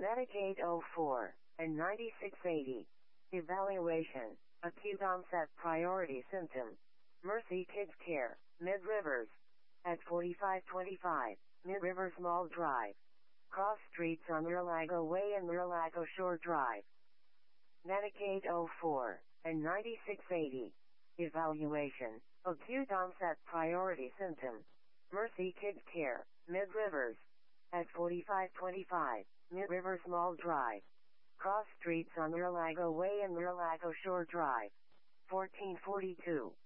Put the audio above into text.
Medicaid 04 and 9680. Evaluation. Acute onset priority symptom. Mercy Kids Care, Mid Rivers. At 4525, Mid Rivers Mall Drive. Cross streets on Muralago Way and Muralago Shore Drive. Medicaid 04 and 9680. Evaluation. Acute onset priority symptom. Mercy Kids Care, Mid Rivers. At 4525, Mid Rivers Mall Drive. Cross streets on Muralago Way and Muralago Shore Drive. 1442.